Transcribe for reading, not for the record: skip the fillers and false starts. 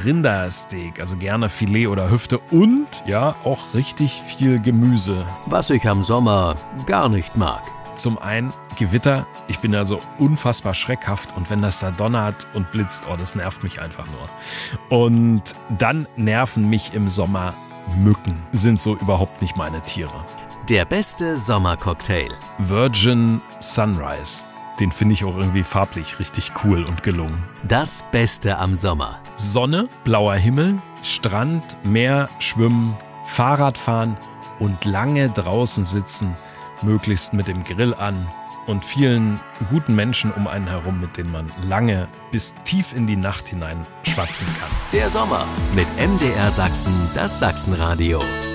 Rindersteak, also gerne Filet oder Hüfte und ja, auch richtig viel Gemüse. Was ich am Sommer gar nicht mag. Zum einen Gewitter, ich bin ja so unfassbar schreckhaft und wenn das da donnert und blitzt, oh, das nervt mich einfach nur. Und dann nerven mich im Sommer Mücken, sind so überhaupt nicht meine Tiere. Der beste Sommercocktail. Virgin Sunrise, den finde ich auch irgendwie farblich richtig cool und gelungen. Das Beste am Sommer. Sonne, blauer Himmel, Strand, Meer, Schwimmen, Fahrradfahren und lange draußen sitzen, möglichst mit dem Grill an und vielen guten Menschen um einen herum, mit denen man lange bis tief in die Nacht hinein schwatzen kann. Der Sommer mit MDR Sachsen, das Sachsenradio.